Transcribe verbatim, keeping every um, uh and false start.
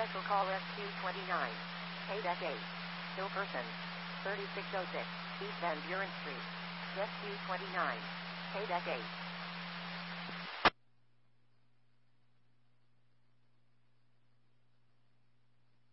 Special call S Q twenty-nine. K-Deck eight. Still person. thirty-six oh six. East Van Buren Street. S Q twenty-nine. K-Deck eight.